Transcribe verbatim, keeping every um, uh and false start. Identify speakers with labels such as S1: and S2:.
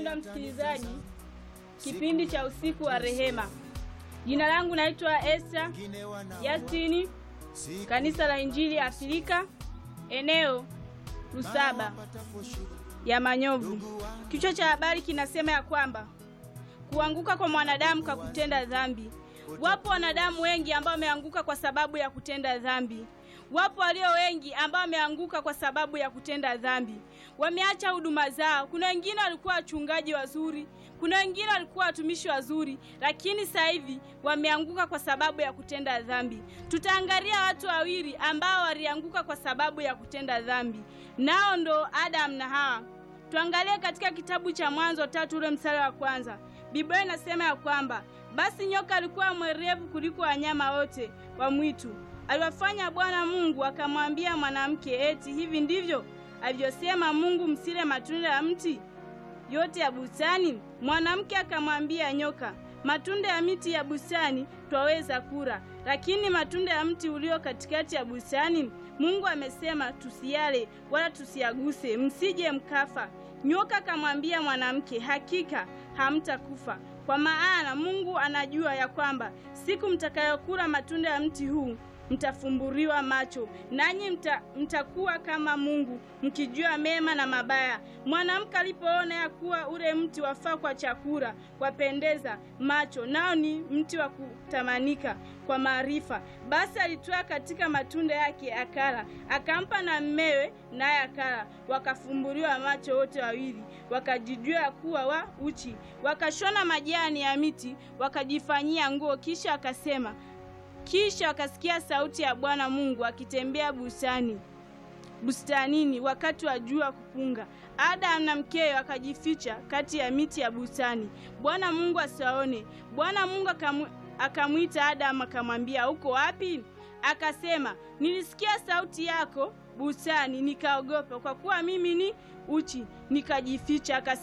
S1: mpendwa msikilizaji, kipindi cha usiku wa rehema. Jina langu naitwa Esther Yastini, kanisa la Injili Afrika, eneo Rusaba ya Manyovu. Kichwa cha habari kinasema ya kwamba kuanguka kwa mwanadamu kwa kutenda dhambi. Wapo wanadamu wengi ambao wameanguka kwa sababu ya kutenda dhambi. Wapo walio wengi ambao wameanguka kwa sababu ya kutenda dhambi. Wameacha huduma zao. Kuna wengine walikuwa wachungaji wazuri, kuna wengine walikuwa watumishi wazuri, lakini sasa hivi wameanguka kwa sababu ya kutenda dhambi. Tutaangalia watu wawili ambao walianguka kwa sababu ya kutenda dhambi. Nao ndo Adam na Hawa. Tuangalie katika kitabu cha Mwanzo tatu ule mstari wa kwanza. Biblia inasema ya kwamba basi nyoka alikuwa mwerevu kuliko wanyama wote wa mwitu aliwafanya Bwana Mungu, akamwambia mwanamke, eti hivi ndivyo alivyosema Mungu, msile matunda ya mti yote ya bustani? Mwanamke akamwambia nyoka, matunda ya miti ya bustani twaweza kula, lakini matunda ya mti ulio katikati ya bustani Mungu amesema tusiyale wala tusiyaguse, msije mkafa. Nyoka akamwambia mwanamke, hakika hamtakufa, kwa maana Mungu anajua ya kwamba siku mtakayokula matunda ya mti huu mtafumburiwa macho, nanyi mta, mtakuwa kama Mungu, mkijua mema na mabaya. Mwanamke alipoona ya kuwa ule mti wafaa kwa chakula, wapendeza macho, nao ni mti wa kutamanika kwa maarifa, basi alitwaa katika matunda yake akala, akampa na mmewe, naye akala. Wakafumburiwa macho wote wawili, wakajijua kuwa wa uchi. Wakashona majani ya miti, wakajifanyia nguo. Kisha akasema Kisha wakasikia sauti ya Bwana Mungu akitembea bustani bustanini wakati wa jua kupunga. Adam na mkewe wakajificha kati ya miti ya bustani, Bwana Mungu asiwaone. Bwana Mungu akamu, akamwita Adam akamwambia, uko wapi? Akasema, nilisikia sauti yako bustani, nikaogopa kwa kuwa mimi ni uchi, nikajificha.